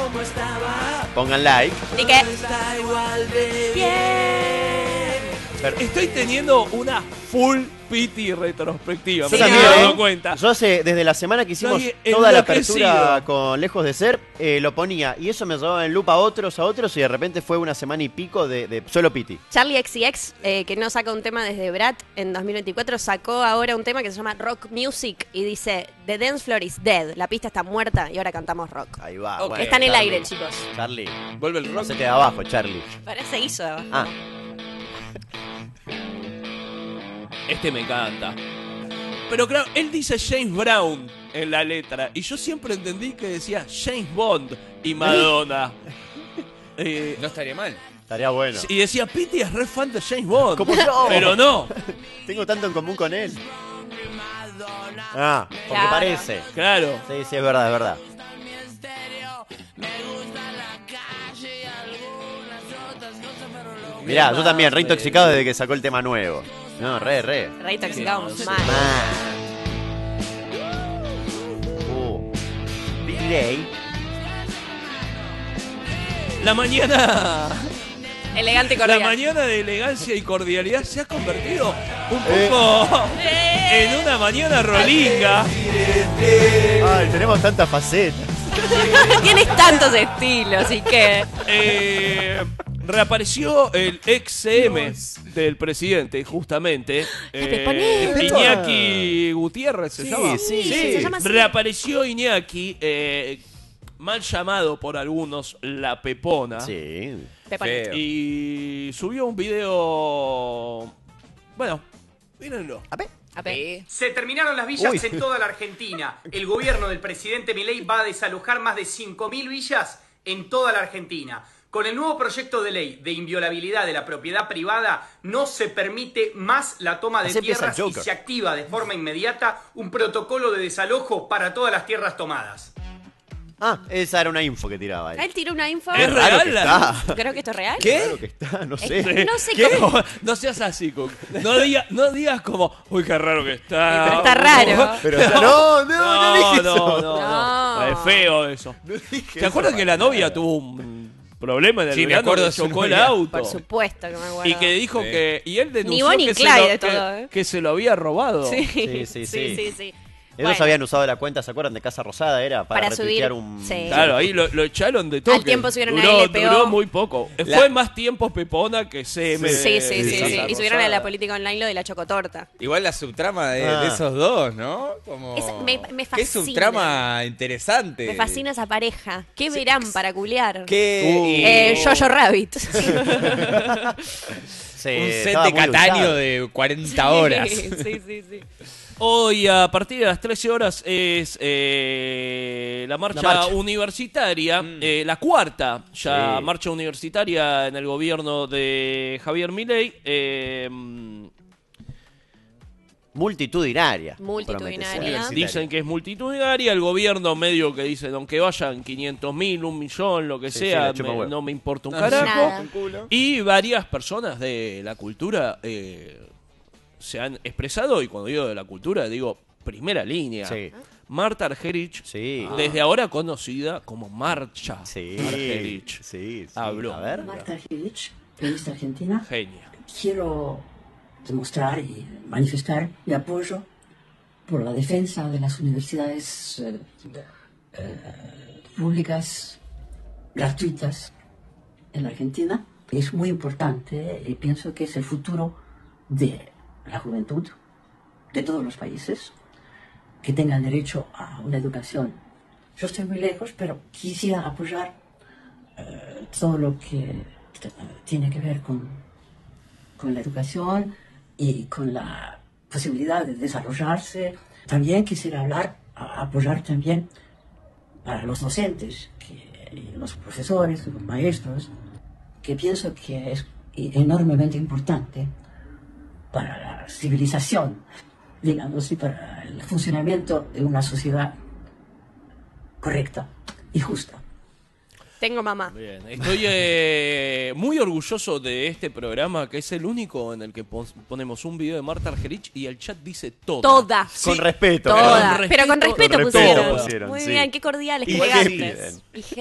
Pongan like. ¿Y qué? Estoy teniendo una full piti retrospectiva. Yo Me también, estoy dando cuenta. Yo desde la semana que hicimos Estoy toda la enloquecido. apertura con Lejos de Ser, lo ponía. Y eso me llevaba en loop a otros, y de repente fue una semana y pico de solo piti. Charlie XCX, que no saca un tema desde Brat en 2024, sacó ahora un tema que se llama Rock Music y dice The Dance Floor is Dead. La pista está muerta y ahora cantamos rock. Ahí va. Ok. Bueno, Está en el Charlie. aire, chicos. Charlie, Vuelve el rock. hacete de abajo, Charlie. Parece hizo de abajo. Ah, Este me encanta. Pero claro, él dice James Brown en la letra. Y yo siempre entendí que decía James Bond y Madonna. No estaría mal. estaría bueno. Y decía, Pity es re fan de James Bond. Como yo. Pero no. Tengo tanto en común con él. Ah, porque Claro. parece. Claro. Sí, sí, es verdad, es verdad. Mirá, yo también, re intoxicado desde que sacó el tema nuevo. No, re. Re intoxicado Sí, mal. Delay. La mañana... Elegante y La cordial. mañana de elegancia y cordialidad se ha convertido un poco en una mañana rolinga. Ay, tenemos tantas facetas. Tienes tantos estilos y que... Reapareció el ex-CM del presidente, justamente. Peponero. Iñaki Gutiérrez se llama. Sí, se llama así. Reapareció Iñaki, mal llamado por algunos La Pepona. Sí. Peponero. Feo. Y subió un video... Bueno, mírenlo. A ver. A ver. Se terminaron las villas Uy. en toda la Argentina. El gobierno del presidente Milei va a desalojar más de 5.000 villas en toda la Argentina. Con el nuevo proyecto de ley de inviolabilidad de la propiedad privada, no se permite más la toma de Así empieza el tierras y Joker. se activa de forma inmediata un protocolo de desalojo para todas las tierras tomadas. Ah, esa era una info que tiraba ahí. Él tiró una info. Es Raro real que la- está. Creo que esto es real. Claro que está, no sé. No sé ¿Qué? cómo... No seas así, Cook. No digas como, uy, qué raro que está. Pero está raro. Pero no dije eso. No. No. Es feo eso. No dije ¿Te acuerdas eso. que la novia tuvo un problema en el Sí, me verano acuerdo que de su chocó el novia. auto? Por supuesto que me acuerdo. Y que dijo Sí. que... Y él denunció Bonnie que, y Clyde de que- todo, que se lo había robado. Sí, Sí. sí. Ellos Bueno. habían usado la cuenta, ¿se acuerdan? De Casa Rosada, era para retuitear subir, un... sí. Claro, ahí lo echaron de todo. Al tiempo subieron a duró, LPO. duró muy poco. Fue más tiempo Pepona que CM. Sí. de Y subieron a la política online lo de la chocotorta. Igual la subtrama de Ah. esos dos, ¿no? Como... Me Qué fascina. subtrama interesante. Me fascina esa pareja. ¿Qué verán para culiar? Qué... Jojo Rabbit. Sí, un set estaba de muy Cataño usado. de 40 horas. Sí. Hoy a partir de las 13 horas es la marcha universitaria, la cuarta ya Sí. marcha universitaria en el gobierno de Javier Milei. Multitudinaria. Multitudinaria. promete ser. Dicen que es multitudinaria, el gobierno medio que dice, aunque vayan 500.000, 1 millón, lo que Sí, sea, sí, la chupa huevo. no me importa un No, carajo. nada. Y varias personas de la cultura se han expresado, y cuando digo de la cultura, digo primera línea. Sí. Marta Argerich, Sí. desde ahora conocida como Marcha Sí. Argerich. Sí. Habló. A ver. Marta Argerich, periodista argentina. Genia. Quiero demostrar y manifestar mi apoyo por la defensa de las universidades públicas gratuitas en la Argentina. Es muy importante y pienso que es el futuro de la juventud de todos los países que tengan derecho a una educación. Yo estoy muy lejos, pero quisiera apoyar todo lo que tiene que ver con la educación y con la posibilidad de desarrollarse. También quisiera apoyar también a los docentes, y los profesores, los maestros, que pienso que es enormemente importante para la civilización, digamos, y para el funcionamiento de una sociedad correcta y justa. Tengo mamá. Bien, estoy muy orgulloso de este programa, que es el único en el que ponemos un video de Marta Argerich y el chat dice toda. Toda. Con respeto. Toda. Con Pero con respeto respeto pusieron. pusieron. Muy sí. bien, qué cordiales, ¿Y qué qué elegantes. piden? ¿Y qué?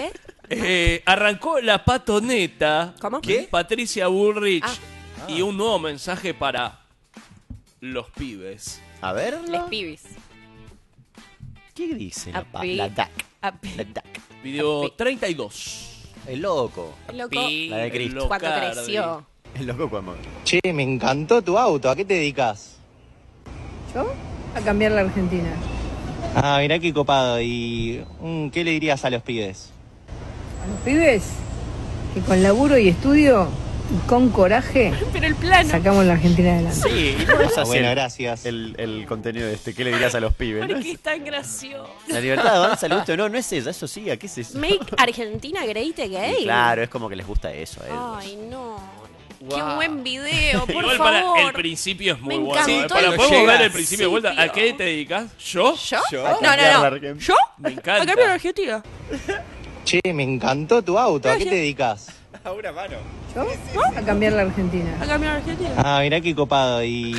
Arrancó la patoneta. ¿Cómo? ¿Qué? Patricia Bullrich. Ah. Y un nuevo mensaje para los pibes. A ver. Les pibis. ¿Qué dice la Api- DAC? Api- La DAC. Video Api- 32. El loco. Loco. La de El Cristo. Cuando Locardi. creció. El loco cuando. Che, me encantó tu auto. ¿A qué te dedicas? ¿Yo? A cambiar la Argentina. Ah, mirá qué copado. ¿Y qué le dirías a los pibes? A los pibes, que con laburo y estudio y con coraje Pero el plano. sacamos la Argentina adelante. Sí, y no es Ah, así bueno, el- gracias. el contenido de este. ¿Qué le dirías a los pibes? ¿no? ¿Por qué es tan gracioso? La libertad de avanza, le gusta. No, no es ella, eso sí, ¿a qué es eso? Make Argentina great Y again. claro, es como que les gusta eso a ellos. Ay, no. Wow. Qué buen video, por Igual favor. para el principio es muy Me bueno. encantó Para el podemos ver el principio. principio de vuelta. ¿A qué te dedicas? ¿Yo? ¿Yo? Yo. No, cambiar la no, no. Argentina. ¿Yo? Me A encanta. cambiar la Argentina. Che, me encantó tu auto. ¿A qué Gracias. te dedicas? A una mano. ¿Yo? A cambiar la Argentina. A cambiar la Argentina. Ah, mirá qué copado. ¿Y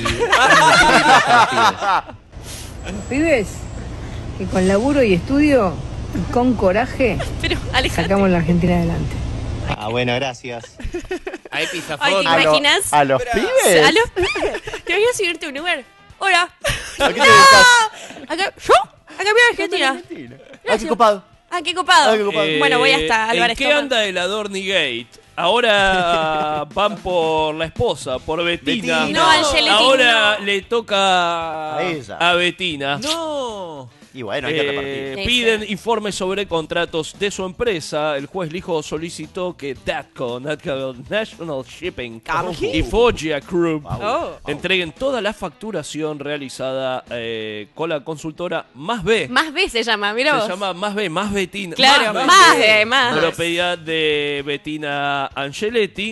A los pibes, que con laburo y estudio y con coraje Pero, Alejandro. sacamos la Argentina adelante. Ah, bueno, gracias. Ahí Ay, pizafón. ¿te imaginas? ¿A los pibes? A los... ¿Te imaginas subirte a un Uber? Hola. ¿A qué te dedicas? ¿Yo? A cambiar la Argentina. Ah, qué copado. Ah, qué copado. Ah, qué copado. Bueno, voy hasta ¿En Álvarez qué Tomás. anda el Adorni Gate? Ahora van por la esposa, por Betina. Betina. No, Angeletti, Ahora no. le toca A ella. a Betina. No. Y bueno, hay que repartir. Sí, Piden sí. informes sobre contratos de su empresa. El juez Lijo solicitó que DATCO, National Shipping ¿Qué? y Foggia Group Oh. entreguen toda la facturación realizada con la consultora Más B. Más B se llama, mira vos. Se llama Más B, Más Betina. Claro, B. más de más. Propiedad de Bettina Angeletti.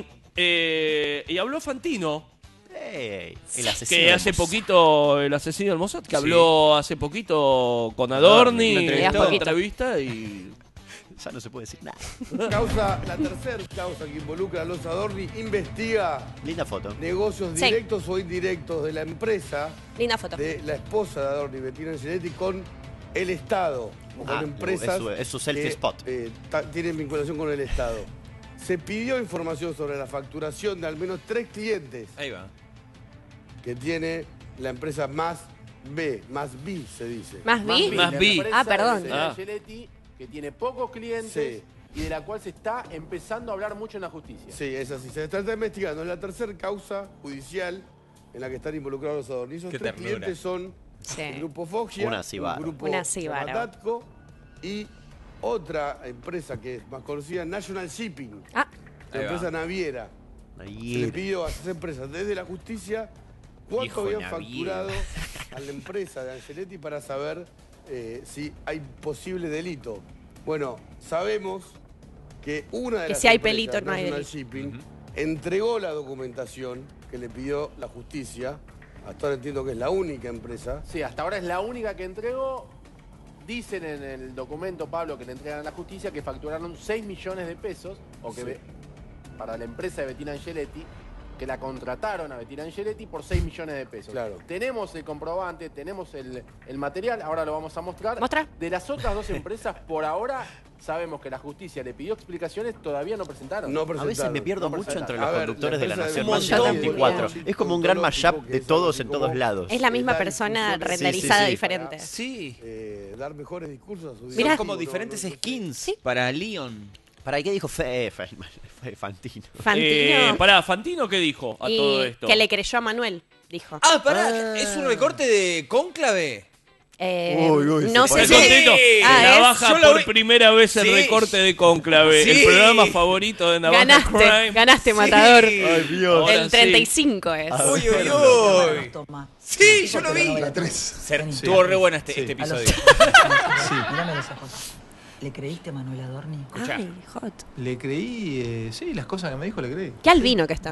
Y habló Fantino. Ey, el asesino. Que de hace Mossad. poquito, el asesino del Mossad, que Sí. habló hace poquito con Adorni, Lo en entrevistó. una entrevista y... Ya no se puede decir nada. La tercera causa que involucra a los Adorni investiga Linda foto. negocios Sí. directos o indirectos de la empresa Linda foto. de la esposa de Adorni, Bettina Angeletti, con el Estado o con Ah, empresas es su selfie que, spot. tienen vinculación con el Estado. Se pidió información sobre la facturación de al menos 3 clientes Ahí va. que tiene la empresa Más B se dice. ¿Más B? Más la B. empresa Ah, perdón. de Ah. Angeletti, que tiene pocos clientes Sí. y de la cual se está empezando a hablar mucho en la justicia. Sí, es así. Se está investigando. Es la tercera causa judicial en la que están involucrados los Adorni. Esos Qué 3 ternura. clientes son Sí. el grupo Foggia, Una Cibara. un grupo Una Cibara. Tatco y otra empresa que es más conocida, National Shipping, Ah, la Ahí va. empresa naviera. Se le Ahí. pidió a esas empresas desde la justicia cuánto Hijo habían naviera. facturado a la empresa de Angeletti para saber si hay posible delito. Bueno, sabemos que una de Que las si hay empresas, pelito, no hay National delito. Shipping, entregó la documentación que le pidió la justicia. Hasta ahora entiendo que es la única empresa. Sí, hasta ahora es la única que entregó. Dicen en el documento, Pablo, que le entregan a la justicia que facturaron 6 millones de pesos, o que Sí. para la empresa de Bettina Angeletti, que la contrataron a Bettina Angeletti por 6 millones de pesos. Claro. Tenemos el comprobante, tenemos el material, ahora lo vamos a mostrar. ¿Mostra? De las otras dos empresas, por ahora sabemos que la justicia le pidió explicaciones, todavía no presentaron. No A veces presentaron. me pierdo No mucho entre presentaron. los A ver, conductores de la empresa Nación un Más montón. 24. Es como un gran mashup de todos en todos lados. es la misma dan persona instrucciones. renderizada Sí, sí. diferente. Sí. Dar mejores discursos a su Mirá. Son directivo, como no, diferentes no sé. skins para Leon. ¿Para qué dijo Fantino? Fantino. Pará, ¿Fantino qué dijo a todo y esto? que le creyó a Manuel, dijo. Ah, pará, ¿es un recorte de Cónclave? Uy, no se sé ¿Estás si... pone contento? Ah, La es- baja yo lo por vi. primera vez el Sí. recorte de Cónclave. Sí. El programa favorito de Navarra Ganaste, Crime. ganaste, Sí. Matador. Ay, Dios. Ahora El sí. 35 es. Uy, uy, uy. Toma. Sí, yo lo vi. La 3. Estuvo re bueno este A los episodio. Mírame los ojos. ¿Le creíste a Manuel Adorni? Ay, hot. Le creí, sí, las cosas que me dijo le creí. Qué albino que está.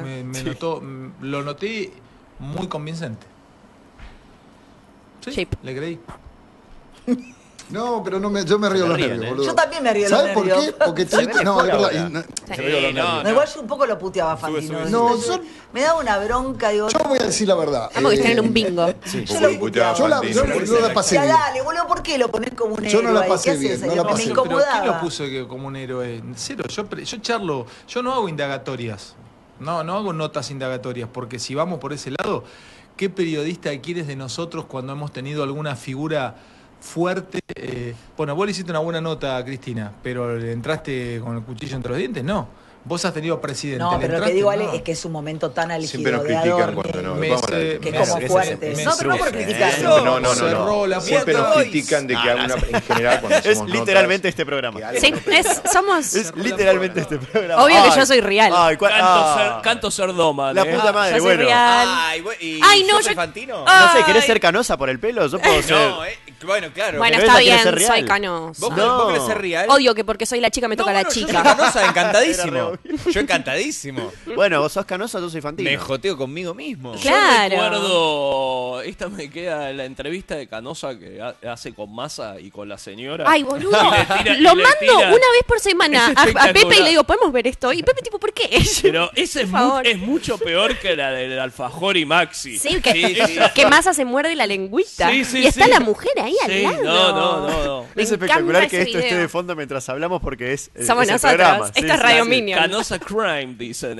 Lo noté muy convincente. Sí, Chip. le creí. No, pero yo me río Se los ríen, nervios, ¿eh? boludo. Yo también me río los ¿Sabes por nervios. qué? Porque Tito... No, es verdad. Se río los nervios. No, igual yo un poco lo puteaba a Fantino. No, Me daba una bronca, digo. Yo voy a decir la verdad. Vamos que están en un bingo. Yo lo puteaba. Yo la pasé Ya bien. dale, boludo, ¿por qué lo ponés como un héroe? Yo no la ahí? pasé ¿Qué bien, haces no ahí? la Me pasé bien. Pero ¿quién lo incomodaba. puso como un héroe? Cero, yo charlo, yo no hago indagatorias. No hago notas indagatorias, porque si vamos por ese lado, ¿qué periodista quieres de nosotros cuando hemos tenido alguna figura fuerte? Bueno, vos le hiciste una buena nota a Cristina, pero ¿le entraste con el cuchillo entre los dientes? No. Vos has tenido presidente. No, ¿le pero lo que entraste? digo, No. Ale, es que es un momento tan álgido Siempre nos de critican Adorni, cuando no. Me Vamos a se- que me es como se- fuerte. me No, pero no por se- criticar. No. Cerró la Siempre puerta. nos critican de que en general cuando Es hacemos literalmente este programa. Sí, somos... Es literalmente este programa. Obvio que Ay, yo soy real. Ay, Canto ser Doman. La puta madre, yo soy bueno. real. Ay, no, soy yo- Fantino. No sé, ¿querés ser canosa por el pelo? Yo puedo ser... No, bueno, claro. Bueno, pero está ella quiere bien, ser real. soy canosa. ¿Vos querés ser real? Odio que porque soy la chica me toca la Yo soy chica. canosa, encantadísimo. Era re Yo encantadísimo. Bueno, vos sos canosa, yo soy Fantino. Me joteo conmigo mismo. Claro. Yo recuerdo, esta me queda la entrevista de Canosa que hace con Massa y con la señora. Ay, boludo. Y Lo le mando tira. una vez por semana Es a Pepe y espectacular. le digo, ¿podemos ver esto? Y Pepe tipo, ¿por qué? Pero ese es, Por favor. es mucho peor que la del Alfajor y Maxi. Sí, que Massa se muerde la lengüita. Sí, sí, y está sí. la mujer ahí al Sí, lado. no. Me Es espectacular encanta que ese esto esté video. de fondo mientras hablamos porque es Somos es el nosotros. programa. Esto es Radio Minion. Canosa Crime, dicen,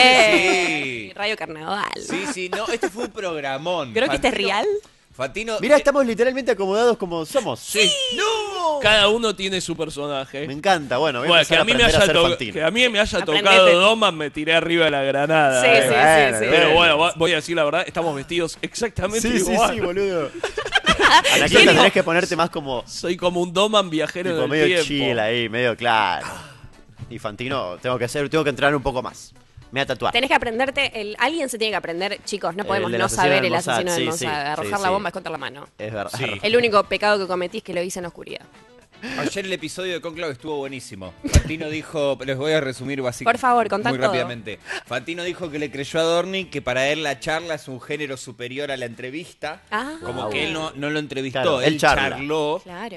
Sí. Radio Carnaval. Sí, no, este fue un programón. Creo que este es real. Fantino. Mirá, estamos literalmente acomodados como somos. Sí. ¡No! Cada uno tiene su personaje. Me encanta. Bueno, voy a Bueno, empezar que a mí me aprender haya a ser to- Fantino. que a mí me haya Aprendete. tocado Doman, me tiré arriba de la granada. Sí, sí, Bueno, sí, sí. Pero bueno, voy a decir la verdad, estamos vestidos exactamente Sí, igual. sí, boludo. Anaquita, tenés que ponerte más como Soy como un Doman viajero tipo del medio tiempo. chill ahí, medio claro. Y Fantino, tengo que entrenar un poco más. Me voy a tatuar. Tenés que aprenderte, alguien se tiene que aprender, chicos, no podemos del no asesino saber del el Mossad, asesino del sí, Mossad. sí, Arrojar sí, la sí. bomba es contra la mano. Es verdad. Sí. El único pecado que cometí es que lo hice en la oscuridad. Ayer el episodio de Cónclave estuvo buenísimo. Fantino dijo, les voy a resumir básicamente. Por favor, contá muy todo. rápidamente. Fantino dijo que le creyó a Adorni que para él la charla es un género superior a la entrevista. Ah. Como que él no lo entrevistó, Claro, él él charla. charló. Claro.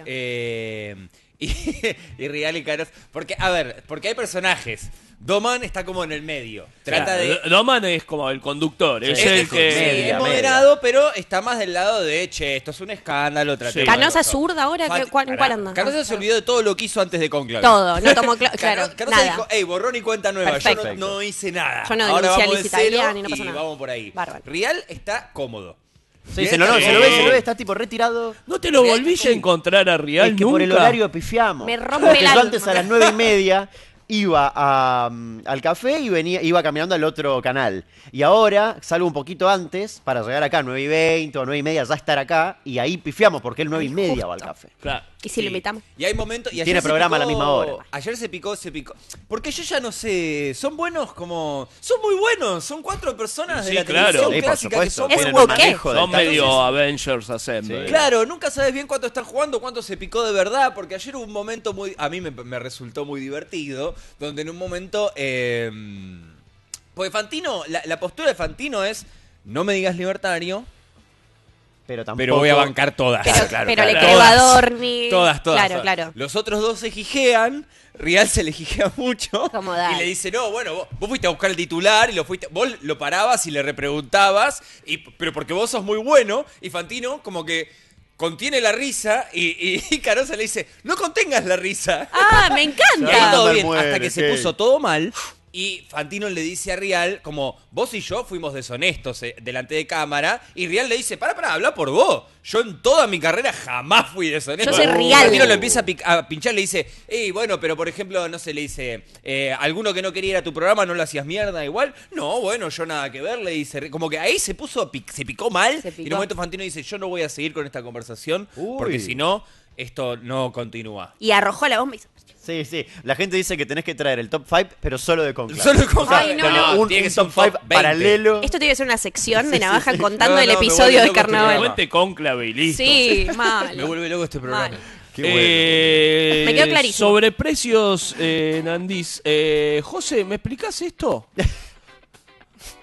Y Real y Canos. Porque hay personajes. Doman está como en el medio. Trata de. Doman es como el conductor, es Sí, el sí, que... sí. Es moderado, pero está más del lado de, che, esto es un escándalo. Sí. ¿Canosa es zurda ahora? ¿En cuál anda? Canosa se olvidó de todo lo que hizo antes de Conclave. Todo, no tomó claro, Canosa nada. dijo, hey, borrón y cuenta nueva. Perfecto. Yo no hice nada. Yo no Ahora denuncié a vamos Liz de cero Italiani, no pasa y nada. vamos por ahí. Bárbaro. Real está cómodo. Sí, se lo ve, está tipo retirado. ¿No te lo volviste a encontrar a Real Es que nunca? por el horario pifiamos. Me rompe Porque el yo alma. antes a las 9:30 iba al café y iba caminando al otro canal. Y ahora salgo un poquito antes para llegar acá, 9:20 o 9:30, ya estar acá. Y ahí pifiamos porque él 9:30 va al café. Claro. ¿Y si lo invitamos? Y hay momentos. Y Tiene ayer se programa a la picó- misma hora. Ayer se picó. Porque yo ya no sé. Son buenos como. Son muy buenos. Son 4 personas de Sí, la claro. televisión Sí, por clásica que supuesto. son Tienen muy un buenos. manejo del Son caso. medio Avengers Assemble. Sí. Claro, nunca sabes bien cuánto están jugando, cuánto se picó de verdad, porque ayer hubo un momento muy... A mí me resultó muy divertido, donde en un momento... porque Fantino, la postura de Fantino es, no me digas libertario, Pero tampoco. pero voy a bancar todas. Pero le creo a Adorni. Todas. Claro. Los otros dos se jijean, Real se le jijea mucho. Como dale. Y le dice, no, bueno, vos fuiste a buscar el titular y vos lo parabas y le repreguntabas, pero porque vos sos muy bueno, y Fantino como que contiene la risa y Canosa le dice, no contengas la risa. Ah, me Y ahí encanta. todo me bien, muere, hasta que se ¿qué? puso todo mal. Y Fantino le dice a Real, como, vos y yo fuimos deshonestos delante de cámara. Y Real le dice, para, habla por vos. Yo en toda mi carrera jamás fui deshonesto. Yo soy Real. Fantino lo empieza a pinchar, le dice, bueno, pero por ejemplo, no sé, le dice, alguno que no quería ir a tu programa, ¿no lo hacías mierda igual? No, bueno, yo nada que ver, le dice. Como que ahí se picó mal. Se picó. Y en un momento Fantino dice, yo no voy a seguir con esta conversación, Uy. porque si no, esto no continúa. Y arrojó la bomba y hizo... Sí. La gente dice que tenés que traer el top 5, pero solo de Conclave. Solo con Ay, no. Con un tiene que ser top 5 20. paralelo. Esto tiene que ser una sección de Navaja contando No, el me episodio vuelve de loco este Carnaval. programa. Cuente Cónclave y listo. Sí, mal. Me vuelve loco este programa. Mal. Qué bueno. Me quedó clarísimo. Sobre precios, Nandis. José, ¿me explicás esto?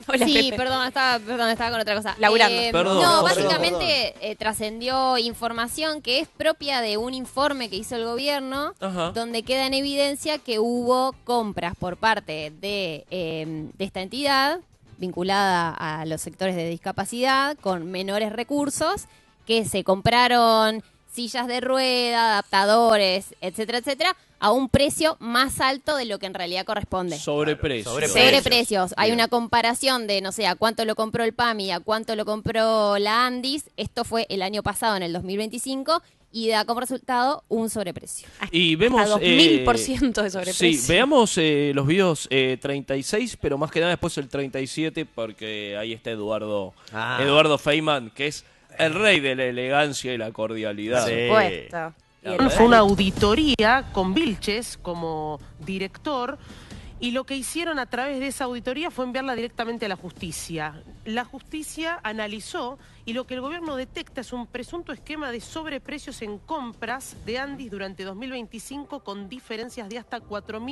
Hola, Sí, Pepe. perdón, estaba con otra cosa. Laburando. Perdón, No, perdón. básicamente trascendió información que es propia de un informe que hizo el gobierno, Ajá. donde queda en evidencia que hubo compras por parte de esta entidad vinculada a los sectores de discapacidad con menores recursos, que se compraron sillas de rueda, adaptadores, etcétera, etcétera, a un precio más alto de lo que en realidad corresponde. Sobreprecio. Sobreprecios. Hay una comparación de, no sé, a cuánto lo compró el PAMI y a cuánto lo compró la Andis. Esto fue el año pasado, en el 2025, y da como resultado un sobreprecio. Y vemos... A 2000% de sobreprecio. Sí, veamos los videos 36, pero más que nada después el 37, porque ahí está Eduardo Feynman, que es el rey de la elegancia y la cordialidad. Sí. Puesto. Fue una auditoría con Vilches como director y lo que hicieron a través de esa auditoría fue enviarla directamente a la justicia. La justicia analizó y lo que el gobierno detecta es un presunto esquema de sobreprecios en compras de Andis durante 2025 con diferencias de hasta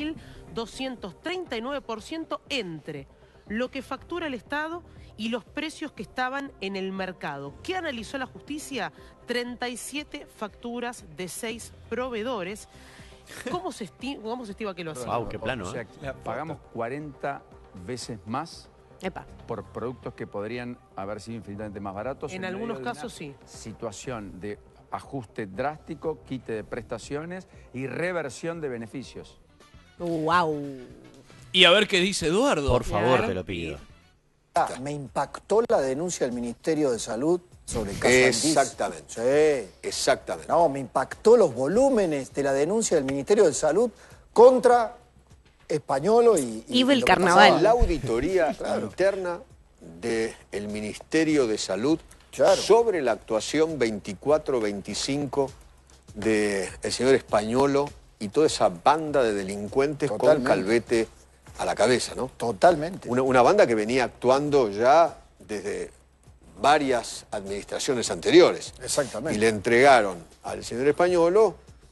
4.239% entre lo que factura el Estado y los precios que estaban en el mercado. ¿Qué analizó la justicia? 37 facturas de 6 proveedores. ¿Cómo se estima que lo hacen? Wow, qué plano, O sea, pagamos 40 veces más Epa. por productos que podrían haber sido infinitamente más baratos. En medio algunos de casos una sí. Situación de ajuste drástico, quite de prestaciones y reversión de beneficios. Wow. Y a ver qué dice Eduardo. Por favor, te lo pido. Me impactó la denuncia del Ministerio de Salud sobre el caso Exactamente. Sí. Exactamente. No, me impactó los volúmenes de la denuncia del Ministerio de Salud contra Españolo y Evil lo que Carnaval. pasaba. La auditoría interna del Ministerio de Salud sobre la actuación 24-25 del señor Españolo y toda esa banda de delincuentes con Calvete a la cabeza, ¿no? Totalmente. Una banda que venía actuando ya desde varias administraciones anteriores. Exactamente. Y le entregaron al señor Españolo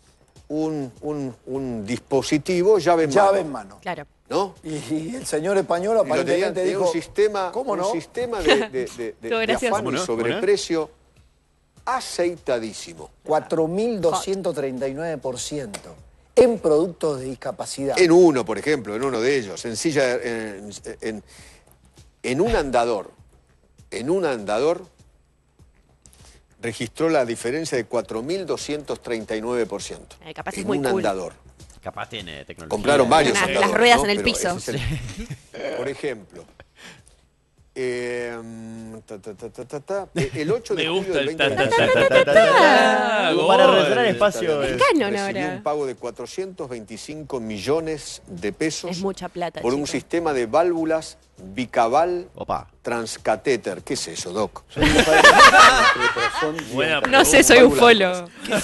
un dispositivo llave en mano. Claro. ¿No? Y el señor Españolo Y lo tenían- aparentemente tenía dijo... un sistema, ¿cómo no? un sistema de afán y sobreprecio aceitadísimo. 4.239% en productos de discapacidad. En uno, por ejemplo, en uno de ellos, en un andador, registró la diferencia de 4.239%. Capaz es en muy un cool. andador. Capaz tiene tecnología. Compraron varios Las andadores, ruedas ¿no? en el Pero piso. ese es por ejemplo, el 8 de Me julio gusta del el 2020 Para rellenar espacio. El canon recibió ahora. un pago de 425 millones de pesos Es mucha plata, por un chicos. sistema de válvulas bicaval transcatéter. ¿Qué es eso, Doc? Buena No sé, soy un folo.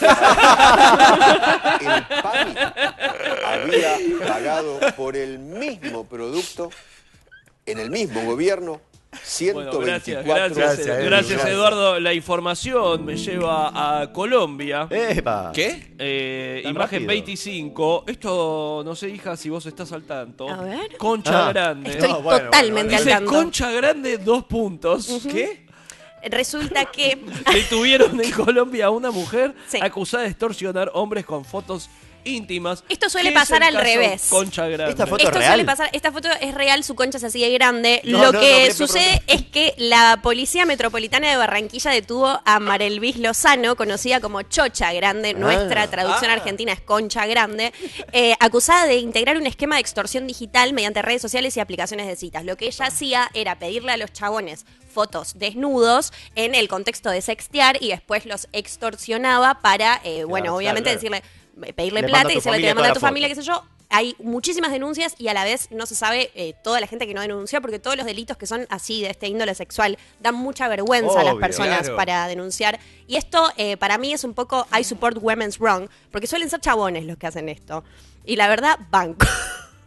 El PAMI había pagado por el mismo producto en el mismo gobierno Bueno, 124 gracias, Eduardo. La información me lleva a Colombia. ¡Epa! ¿Qué? Tan Imagen rápido. 25. Esto, no sé, hija, si vos estás al tanto. A ver. Concha Ah. Grande. Estoy totalmente al Dice tanto. Concha Grande, 2 puntos. ¿Qué? Resulta que... Detuvieron en Colombia a una mujer Sí. acusada de extorsionar hombres con fotos íntimas. Esto suele ¿Qué es pasar el al caso revés. Concha Grande. Esta foto Esto es real. suele pasar, esta foto es real, su concha es así de grande. No, Lo no, que no, sucede es que la Policía Metropolitana de Barranquilla detuvo a Marelvis Lozano, conocida como Chocha Grande, nuestra traducción argentina es Concha Grande, acusada de integrar un esquema de extorsión digital mediante redes sociales y aplicaciones de citas. Lo que ella hacía era pedirle a los chabones fotos desnudos en el contexto de sextear y después los extorsionaba para, bueno, obviamente claro. decirle... pedirle Le plata mando a y tu decirle te voy familia a mandar a tu toda la familia, foto. qué sé yo. Hay muchísimas denuncias y a la vez no se sabe toda la gente que no denuncia porque todos los delitos que son así de este índole sexual dan mucha vergüenza a las Obvio, personas claro. para denunciar. Y esto para mí es un poco I support women's wrong porque suelen ser chabones los que hacen esto. Y la verdad, banco.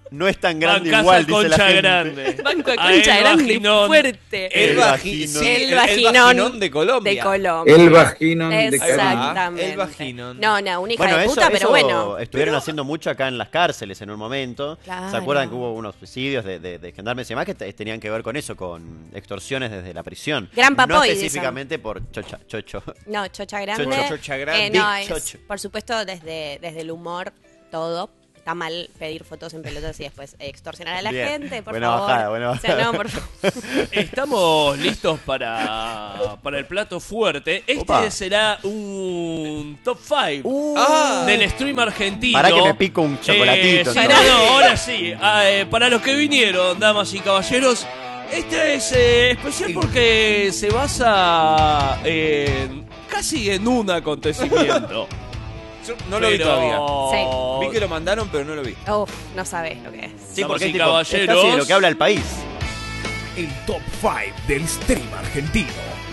no es tan grande Bancás igual, a dice la Concha gente. Grande. Banco de A Concha El Grande Vaginón. fuerte. El vaginón de Colombia. De Colombia. El vaginón de Colombia. Exactamente. El vaginón. No, una hija Bueno, de puta, pero bueno. estuvieron haciendo mucho acá en las cárceles en un momento. Claro. ¿Se acuerdan que hubo unos suicidios de gendarmes y demás que tenían que ver con eso, con extorsiones desde la prisión? Gran No papoy, específicamente por chocho. No, Chocha Grande. Chocha Grande. No, Big es, Chocho. por supuesto, desde el humor, todo. Está mal pedir fotos en pelotas y después extorsionar a la Bien. gente, por Buena favor. bajada, buena O sea, bajada. no, por favor. Estamos listos para el plato fuerte. Este Opa. será un top 5 del stream argentino. Pará que me pico un chocolatito, Sí, entonces. no, ahora sí. Para los que vinieron, damas y caballeros, este es especial porque se basa casi en un acontecimiento. Yo no lo vi todavía. Sí. Vi que lo mandaron, pero no lo vi. Uf, no sabes lo que es. Sí, Damas porque y es, tipo, es caballeros. casi de lo que habla el país. El top 5 del stream argentino.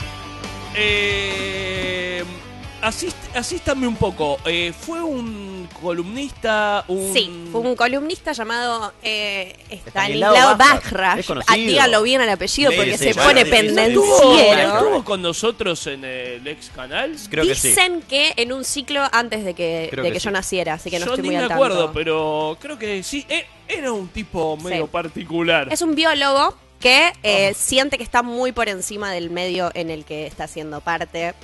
Asístame un poco. Fue un columnista, Sí, fue un columnista llamado Estanislao Stanislao Bajra. Bajra. Es conocido. Dígalo bien al apellido Sí, porque sí, se bueno, pone difícil. pendenciero. ¿Estuvo con nosotros en el ex canal? Creo que sí. Dicen que en un ciclo antes de que, Creo de que que yo sí. naciera, así que no Yo estoy ni muy me al acuerdo, tanto. pero creo que sí. Era un tipo medio Sí. particular. Es un biólogo que siente que está muy por encima del medio en el que está siendo parte.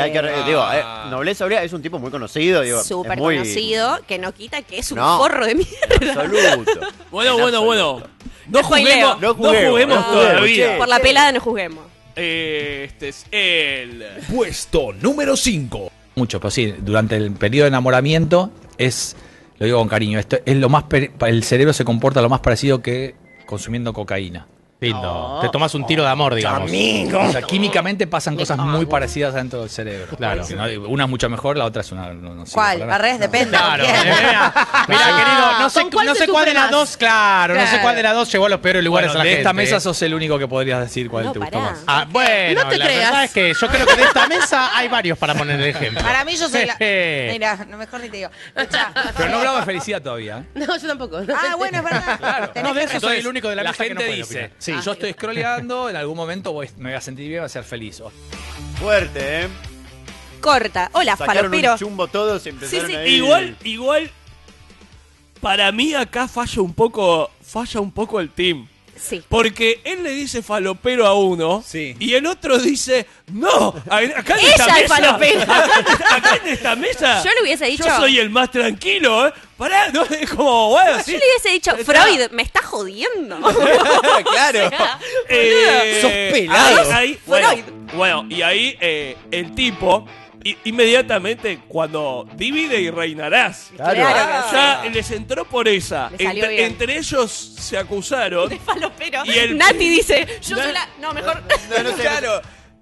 Nobleza Obrera es un tipo muy conocido. Digo, Súper es muy... conocido, que no quita que es un No. forro de mierda. Absoluto. Bueno. No Spoileo. juguemos, no juguemos todavía. che. Por la pelada no juzguemos. Este es el Puesto número 5. Mucho, pero sí, durante el periodo de enamoramiento es, lo digo con cariño, esto es lo más el cerebro se comporta lo más parecido que consumiendo cocaína. Lindo. Te tomas un tiro de amor, digamos. O sea, químicamente pasan cosas muy parecidas dentro del cerebro. Claro. ¿No? Una es mucho mejor, la otra es una. No sirve ¿Cuál? para nada. Al revés, depende. Claro, ¿Quién? mira, querido, no sé, ¿con cuál no se sé cuál de sufre las más? dos, claro, no sé Claro. cuál de las dos llegó a los peores lugares Bueno, a la de gente. esta mesa sos el único que podrías decir cuál te gustó más. Ah, bueno, No te la creas. verdad es que yo creo que de esta mesa hay varios para poner el ejemplo. Para mí yo soy la... Mira, no, mejor ni te digo. Escuchá. Pero no hablaba de felicidad todavía. ¿Eh? No, yo tampoco. Ah, bueno, es verdad. Claro. No, de eso soy Entonces, el único de la mesa que no gente puede dice, opinar. sí, yo estoy scrolleando, en algún momento me voy a sentir bien, voy a ser feliz. Fuerte, ¿eh? Corta. Hola, Sacaron falopero. un chumbo todos y empezaron Sí, sí. ahí. igual para mí acá falla un poco el team. Sí. Porque él le dice falopero a uno y el otro dice, no, acá en Ella esta es mesa, falopera. acá en esta mesa, Yo le hubiese dicho- yo soy el más tranquilo, ¿eh? Pará, no, es como, bueno, sí. Yo le hubiese dicho, Freud, me está jodiendo. Claro. Sos pelado. Bueno, y ahí el tipo inmediatamente cuando divide y reinarás. Claro. Ya les entró por esa. Le salió bien. Entre ellos se acusaron. De falopero. Y el- Nati dice, yo soy la... No, mejor... Claro.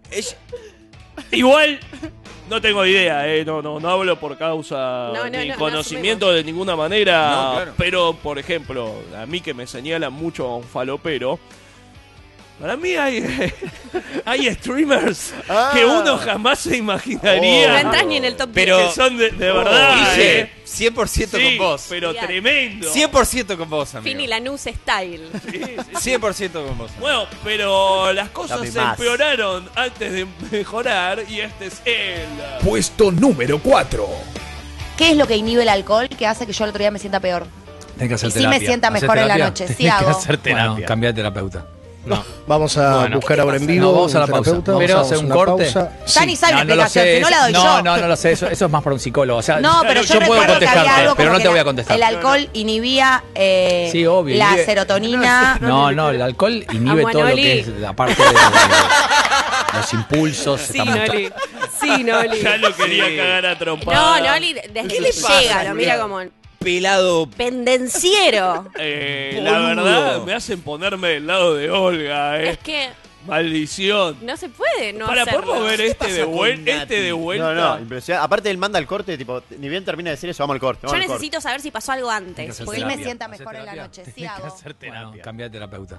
Igual no tengo idea, no hablo por causa No, ni no conocimiento de ninguna manera, No, claro. pero por ejemplo, a mí que me señalan mucho a un falopero, para mí hay streamers que uno jamás se imaginaría. No entras ni en el top 10. Pero que son de verdad. Guille, 100% Sí, con vos. pero tremendo. 100% con vos, amigo. Fini Lanús style. 100% con vos. Bueno, pero las cosas Dame se más. empeoraron antes de mejorar y este es el... Puesto número 4. ¿Qué es lo que inhibe el alcohol que hace que yo el otro día me sienta peor? Tenés que hacer Y sí terapia. me sienta ¿Haces mejor en la terapia? noche. Sí Tenés que hago. hacer terapia. Bueno, cambiá de terapeuta. No. Vamos a Bueno. buscar ahora en vivo. No, vamos a la un pausa. terapeuta, Pero vamos a hacer un una corte. pausa. Dani sabe la No lo explicación, sé. si no la doy no, yo. no lo sé. Eso es más para un psicólogo. O sea, No, pero yo puedo recuerdo que había contestarte, algo pero como no que te voy a contestar. el alcohol inhibía Sí, obvio, la inhibe- serotonina. No, el alcohol inhibe todo lo que es la parte de los impulsos. Sí, estamos- Noli. Sí, Noli. Ya lo quería Sí. cagar a No, trompadas. Noli, desde ¿Qué que le pasa, llega, lo mira Julián? como Pelado. pendenciero. La Boludo. verdad, me hacen ponerme del lado de Olga, Es que Maldición. no se puede no Para, hacerlo. ¿podemos ver ¿Qué este pasa de, con vuelta? Nati? Este de vuelta? No, impresionante. Aparte él manda al corte, tipo, ni bien termina de decir eso, vamos al corte. Yo Vamos al corte. necesito saber si pasó algo Tenés que antes. hacer Porque él me terapia. sienta ¿Hacer mejor en la terapia? noche. Sí Tenés que hago. hacer terapia. Bueno, cambiá de terapeuta.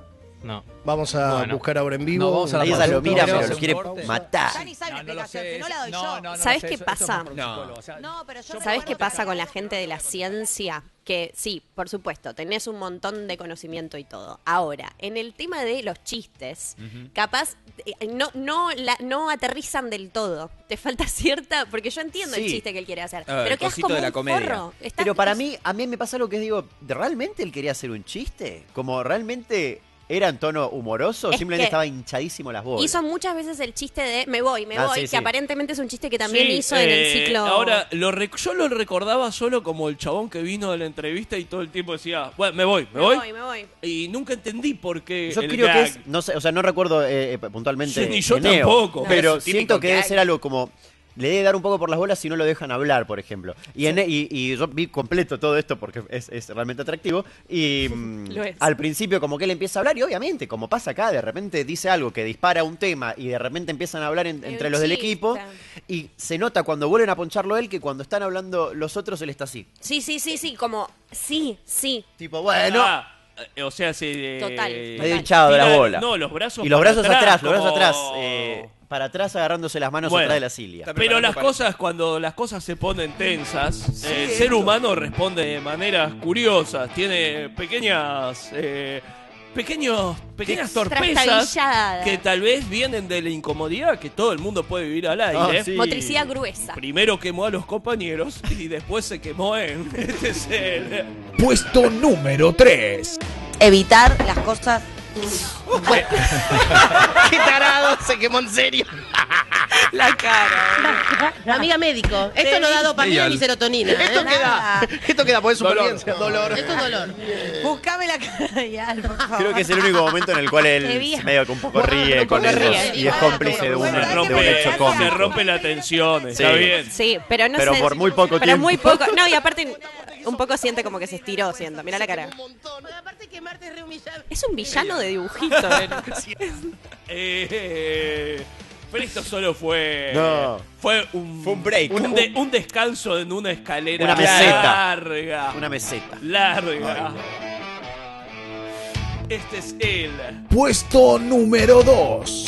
No. Vamos a buscar ahora en vivo. No, vamos a la Ella pausa. lo mira, Vamos a pero hacer lo quiere un corte. matar. Dani sabe la No, no lo explicación, sé, si no la doy no, yo. no, no ¿Sabes lo qué sé, pasa? eso es más protocolo, o sea, No, pero yo ¿Sabes qué pasa con la gente de la ciencia? Que sí, por supuesto, tenés un montón de conocimiento y todo. Ahora, en el tema de los chistes, capaz no aterrizan del todo. Te falta cierta... Porque yo entiendo el Sí. chiste que él quiere hacer. A ver, pero quedas cosito como de la un comedia. forro. Estás- Pero para mí, a mí me pasa algo que digo, ¿realmente él quería hacer un chiste? Como realmente era en tono humoroso, o Es simplemente que estaba hinchadísimo las bolas. Hizo muchas veces el chiste de me voy, Sí, que sí. aparentemente es un chiste que también Sí, hizo en el ciclo... Ahora, yo lo recordaba solo como el chabón que vino de la entrevista y todo el tiempo decía, bueno, me voy. me voy. Y nunca entendí por qué Yo el creo que gag. es, no sé, o sea, no recuerdo puntualmente. Sí, ni yo Neo, tampoco. Pero No, es un siento típico que debe gag. ser algo como. Le debe dar un poco por las bolas si no lo dejan hablar, por ejemplo. Y yo vi completo todo esto porque es realmente atractivo. Y Lo es. al principio como que él empieza a hablar y obviamente, como pasa acá, de repente dice algo que dispara un tema y de repente empiezan a hablar entre un los del chiste. equipo. Y se nota cuando vuelven a poncharlo él que cuando están hablando los otros él está así. Sí, como... Sí. Tipo, bueno... O sea, se... Total. Medio hinchado de la tira- bola. No, los brazos Y los para brazos atrás, los brazos como- atrás. Para atrás agarrándose las manos Bueno, atrás de la cilia. Pero las cosas, cuando las cosas se ponen tensas, el ser humano responde de maneras curiosas, tiene pequeñas torpezas Trastabilladas. que tal vez vienen de la incomodidad que todo el mundo puede vivir al aire. sí. Motricidad gruesa. Primero quemó a los compañeros y después se quemó él. Este es el... Puesto número 3. Evitar las cosas... ¡Qué tarado! Se quemó en serio. La cara. Amiga médico, esto no da dopamina ni serotonina. Esto queda por supervivencia. Dolor. Esto es dolor. Buscame la cara de Al, por favor. Creo que es el único momento en el cual Qué él bien. medio que un poco ríe con ellos y es cómplice de un hecho se cómico. rompe la tensión, está Sí. bien. Sí, pero no Pero sé... por muy poco Pero tiempo. muy poco... No, y aparte un poco siente como que se estiró, siento. Mirá la cara. Aparte que Marte es re humillante. Es un villano de dibujito. Pero esto solo fue... No. Fue un break. Un descanso en una escalera Una meseta. larga. Una meseta. Larga. Este es él. Puesto número 2.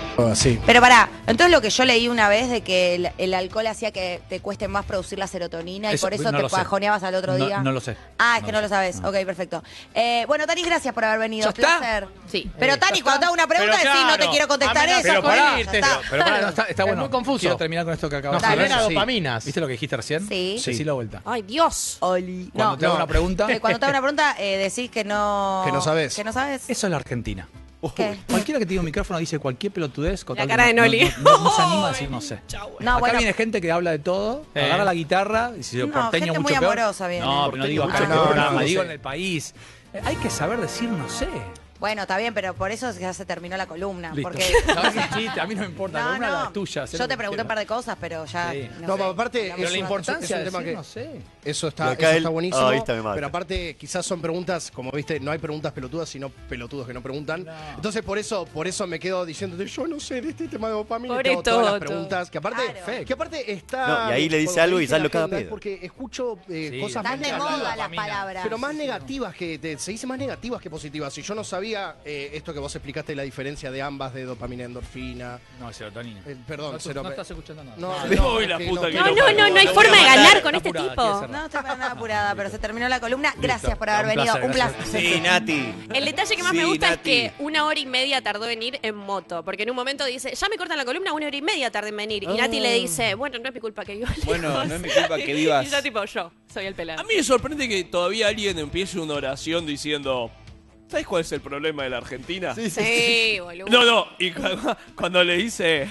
Sí. Pero pará, entonces lo que yo leí una vez de que el alcohol hacía que te cueste más producir la serotonina y por eso no te lo sé. bajoneabas al otro día. No lo sé. Ah, es que no lo sabes. Ok, perfecto. Bueno, Tani, gracias por haber venido. ¿Ya está? Placer. Sí. Pero Tani, cuando te hago una pregunta, Pero decís, no te claro, quiero contestar amenazás eso. con ya irte. está. Pero pará, no, está Es bueno. muy confuso. Quiero terminar con esto que acabas Dale. de decir. Genera dopaminas. ¿Viste lo que dijiste recién? Sí. Decí la vuelta. Ay, Dios. Oli. Cuando te hago una pregunta, Cuando te hago una pregunta, decís que no... Que no sabes. Que no sabes. eso es la Argentina. ¿Qué? Cualquiera que tiene un micrófono dice cualquier pelotudez. con La tal cara que de Noli. No se anima a decir no sé. No, Acá bueno. viene gente que habla de todo, agarra la guitarra y si lo No, porteño gente mucho muy peor. amorosa viene. No, pero no digo acá en No, este no, programa, no digo sé. en el país. Hay que saber decir no sé. Bueno, está bien, pero por eso ya se terminó la columna. Listo. Porque... No, es un chiste, a mí no me importa. No, la columna no. es tuya. haz Yo lo te que pregunté un quieras. par de cosas, pero ya... Sí. no No, sé. pero aparte Pero es la importancia es de un tema decir que no sé. eso Lo está, que él- buenísimo. Ah, viste, me mata. Pero aparte quizás son preguntas, como viste, no hay preguntas pelotudas, sino pelotudos que no preguntan. Entonces por eso me quedo diciéndote, yo no sé de este tema de dopamina. Pobre Y te hago todas las Toto. preguntas que aparte, Claro. que aparte está. No, y ahí le dice cuando algo y dice sale la cada agenda, es pedo. Porque escucho cosas Están de más- moda las palabras. pero más negativas se dice más negativas que positivas. Y yo no sabía esto que vos explicaste, la diferencia de ambas, de dopamina y endorfina. No, serotonina. Perdón, No estás escuchando nada. No, Uy, es la que puta que No, lo no, parió. no, no hay Lo forma voy a de matar. ganar con este apurada, tipo. quiere cerrar. No estoy para nada apurada, pero se terminó la columna. Gracias por haber Un venido. placer, Un gracias. placer. Sí, Nati. El detalle que más Sí, me gusta Nati. es que 1 hora y media tardó en ir en moto. Porque en un momento dice, ya me cortan la columna, 1 hora y media tardé en venir. Y Nati le dice, bueno, no es mi culpa que vivas Bueno, lejos. no es mi culpa que vivas. Y yo tipo, yo soy el pelado. A mí me sorprende que todavía alguien empiece una oración diciendo, ¿sabes cuál es el problema de la Argentina? Sí, boludo. No, y cuando le dice,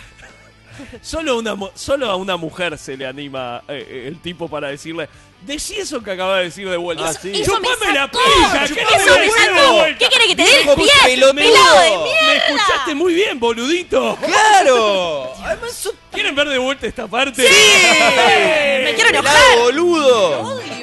solo a una mujer se le anima el tipo para decirle, decí eso que acaba de decir de vuelta. Eso me ¡Chupame la sacó. pija! Eso ¡Chupame me la sacó. vuelta! ¿Qué quiere que te dé el Hijo pie? pelotudo. ¡Pelado de mierda! ¡Me escuchaste muy bien, boludito! ¡Claro! Además, ¿Quieren ver de vuelta esta parte? ¡Me quiero enojar! pelado boludo. Odio.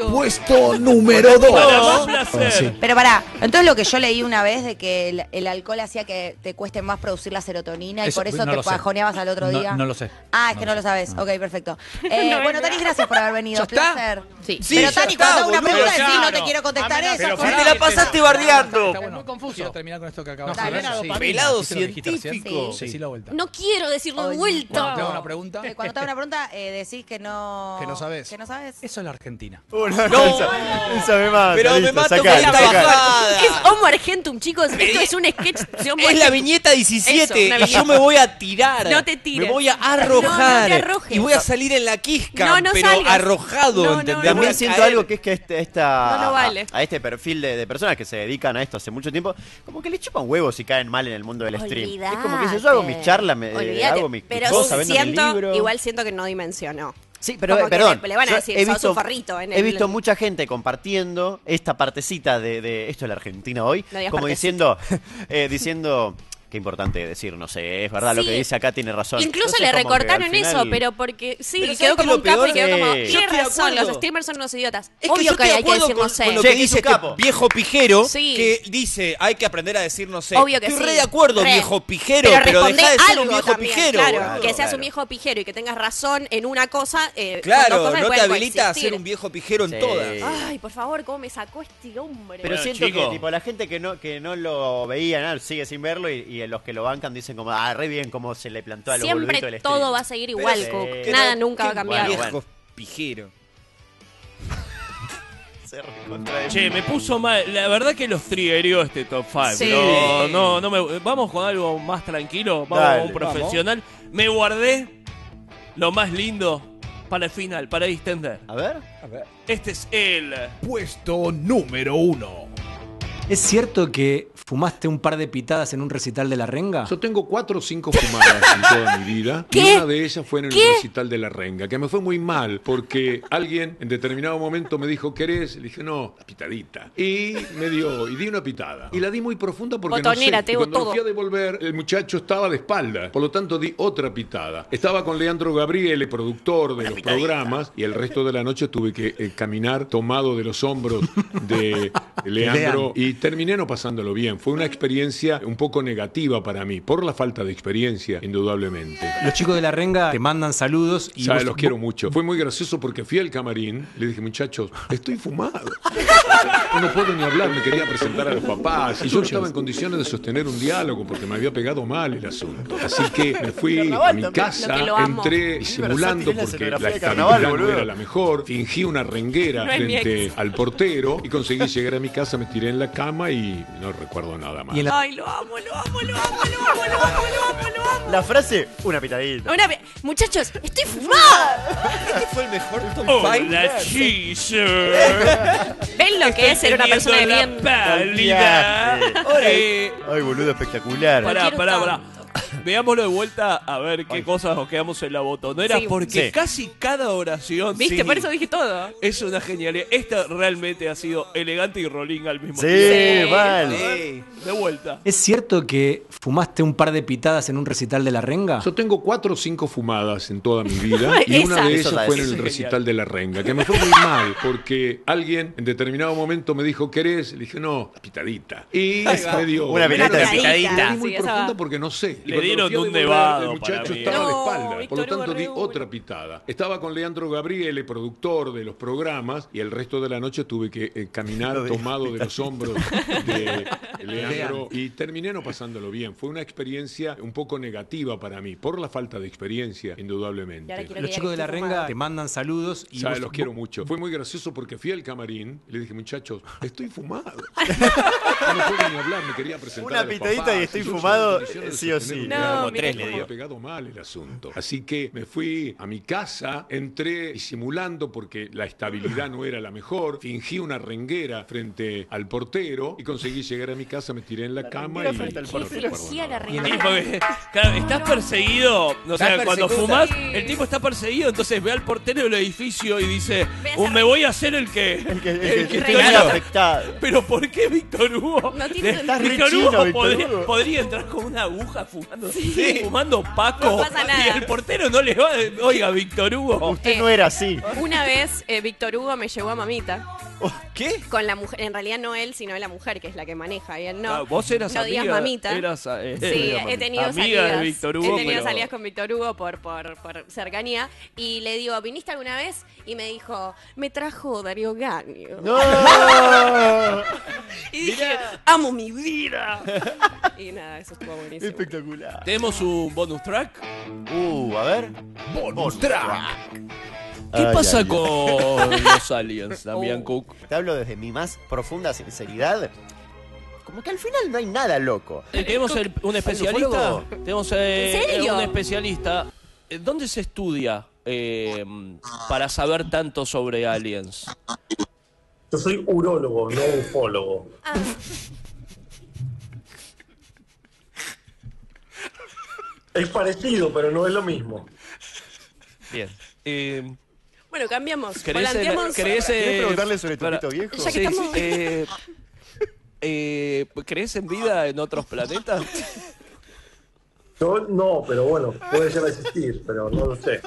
Puesto número 2. Pero pará, entonces lo que yo leí una vez de que el alcohol hacía que te cueste más producir la serotonina y Eso por eso no te lo sé. bajoneabas al otro día. No lo sé. Ah, es que no lo sabes. Ok, perfecto. Bueno, Tani, gracias por haber venido. ¿Ya está? Placer. Sí. Pero ya Tani, está, cuando hago una boludo, pregunta decís, no claro. te quiero contestar eso. pero porque- Te la pasaste bardeando. Está muy confuso. Quiero terminar con esto que acabas de Dale, decir. dale. Pelado ¿Viste lo que dijiste recién? científico. Sí, la vuelta. No quiero decirlo de Ay, vuelta. Cuando te hago una pregunta. Cuando te hago una pregunta, decís que no... Que no sabes. Que no sabes. Eso es la Argentina. No, No. esa me mata. Pero me listo, mato sacala, con esta sacala. bajada. Es Homo Argentum, chicos. Esto es un sketch de Homo Es la Argentum. viñeta 17 Eso, una y yo viñeta. me voy a tirar. No te tires. Me voy a No, arrojar. no te arrojes. Y voy a salir en la quisca, No, no pero salgas. arrojado, No, no, ¿entendés? También Voy a siento caer. algo que es que No vale. a este perfil de personas que se dedican a esto hace mucho tiempo, como que le chupan huevos si caen mal en el mundo del stream. Es como que si yo hago mis charlas, Olvídate. hago mis Pero cosas, vendo mi libro. igual siento que no dimensionó. Sí, pero Como que perdón. le van a yo decir, sos un forrito en he el- visto mucha gente compartiendo esta partecita de esto es la Argentina hoy, No digas como partecita. diciendo qué importante decir, no sé, es verdad, lo Sí. que dice acá tiene razón. Incluso Entonces, le como que recortaron al final- eso, pero porque sí, Pero quedó ¿sabes como qué un es lo capo y peor? quedó como, Sí. Yo tiene estoy de razón, acuerdo. los streamers son unos idiotas. Es Obvio yo que estoy de hay que acuerdo decir no sé. con lo Che, que es dice un este capo. viejo pijero Sí. que dice hay que aprender a decir no sé. Obvio que Estoy sí. re de acuerdo, Re. viejo pijero, pero respondé deja de ser algo un viejo también, pijero. Claro, Claro, que seas claro. un viejo pijero y que tengas razón en una cosa. con dos Claro, cosas no te pueden habilita a coexistir. ser un viejo pijero en Sí. todas. Ay, por favor, cómo me sacó este hombre. Pero Bueno, siento chico. que tipo la gente que no lo veía, nada, sigue sin verlo y los que lo bancan dicen como, re bien cómo se le plantó a lo boludito Siempre del stream. todo va a seguir igual, sí. Cook. Que Nada no- nunca va a que cambiar. Bueno, Viejo pijero. Se recontra- Che, me puso mal. La verdad que los triggerió este top 5. Sí. No me. Vamos con algo más tranquilo. Vamos Dale, con un profesional. Me guardé lo más lindo para el final, para distender. A ver. Este es el. Puesto número 1. ¿Es cierto que fumaste un par de pitadas en un recital de La Renga? Yo tengo 4 o 5 fumadas en toda mi vida. ¿Qué? Y una de ellas fue en el ¿Qué? recital de La Renga, que me fue muy mal, porque alguien en determinado momento me dijo, ¿querés? Le dije, no, la pitadita. Y me dio, y di una pitada. Y la di muy profunda porque Botonera, no sé. te Y digo cuando todo. fui a devolver, el muchacho estaba de espalda. Por lo tanto, di otra pitada. Estaba con Leandro Gabriele, productor de los programas, y el resto de la noche tuve que caminar tomado de los hombros de Leandro. Y terminé no pasándolo bien. Fue una experiencia un poco negativa para mí, por la falta de experiencia, indudablemente. Los chicos de La Renga te mandan saludos y Ya, vos- los quiero mucho. Fue muy gracioso porque fui al camarín, le dije, muchachos, estoy fumado. No puedo ni hablar, me quería presentar a los papás. Y yo no estaba en condiciones de sostener un diálogo porque me había pegado mal el asunto. Así que me fui a mi casa, Lo que lo amo. entré disimulando versátil es la porque escenografía la de carnaval, estabilidad no boludo. era la mejor. Fingí una renguera No es mi frente ex. al portero y conseguí llegar a mi casa, me tiré en la cama y no recuerdo nada más. Y en la- Ay, lo amo, lo amo, lo amo, lo amo, lo amo, lo amo, lo amo. La frase, una pitadita. Muchachos, estoy fumada. Este fue el mejor top Hola, 5. Cheeser. ¿Ven lo que es ser una persona de bien? Pálida. Ay, boludo, espectacular. Pará. Veámoslo de vuelta a ver qué cosas nos quedamos en la botonera, Sí. porque Sí. casi cada oración ¿Viste? Cini, Por eso dije todo. es una genialidad. Esta realmente ha sido elegante y rolling al mismo Sí, tiempo. vale. De vuelta. ¿Es cierto que fumaste un par de pitadas en un recital de La Renga? Yo tengo 4 o 5 fumadas en toda mi vida y Esa. una de Eso ellas está fue en eso el es recital genial. de La Renga, que me fue muy mal porque alguien en determinado momento me dijo, ¿querés? Le dije, no, la pitadita. Y me dio Una pitadita de pitadita. La di muy Sí, esa profunda va. porque no sé. Y Le cuando dieron fui a un devolver, nevado el muchacho para mí. estaba de No, espalda. Por Víctor lo Hugo tanto, di re bueno. otra pitada. Estaba con Leandro Gabriele, productor de los programas, y el resto de la noche tuve que caminar Lo de tomado de los hombros de Leandro y terminé no pasándolo bien. Fue una experiencia un poco negativa para mí, por la falta de experiencia, indudablemente. Y ahora quiero Los que chicos de diga La que estoy Renga fumada. te mandan saludos y Ya, vos- los quiero mucho. Fue muy gracioso porque fui al camarín y le dije, muchachos, estoy fumado. No puedo ni hablar, me quería presentar Una a los pitadita papás. y estoy Yo no fumado, estaba en condiciones de sí o sostener sí. un No, diálogo. Como tres Me le había dio. pegado mal el asunto. Así que me fui a mi casa, entré disimulando porque la estabilidad no era la mejor, fingí una renguera frente al portero y conseguí llegar a mi casa. casa, me tiré en la cama y no recuerdo nada. Claro, estás perseguido. O sea, Estás cuando persecuta. fumás, el tipo está perseguido, entonces ve al portero del edificio y dice, me voy a hacer el que estoy afectado. Pero ¿por qué Víctor Hugo? No tiene Víctor re Hugo chino, Víctor podría, Hugo. podría entrar con una aguja fumando Paco. No pasa nada. Y el portero no le va. Oiga, Víctor Hugo. Usted no era así. Una vez Víctor Hugo me llevó a mamita. ¿Qué? Con la mujer, en realidad no él, sino la mujer, que es la que maneja, y él no. Ah, vos eras no digas amiga, mamita. Sí, he tenido amiga salidas. de Víctor Hugo. He tenido pero- salidas con Víctor Hugo por cercanía. Y le digo, ¿viniste alguna vez? Y me dijo, me trajo Darío Gagno. ¡No! Y dije, amo mi vida. Y nada, eso estuvo buenísimo. Espectacular. ¿Tenemos un bonus track? A ver. Bonus track. ¿Qué Ay, pasa ay, ay. con los aliens, Damián Cook? Te hablo desde mi más profunda sinceridad. Como que al final no hay nada loco. Tenemos un especialista. ufólogo? Tenemos ¿En serio? un especialista. ¿Dónde se estudia para saber tanto sobre aliens? Yo soy urólogo, no ufólogo. Es parecido, pero no es lo mismo. Bien. Bueno, cambiamos. ¿Querés Volanteamos. ¿Querés preguntarle sobre tu pito viejo? Ya que estamos- ¿Crees en vida en otros planetas? Yo no, pero bueno, puede llegar a existir, pero no lo sé.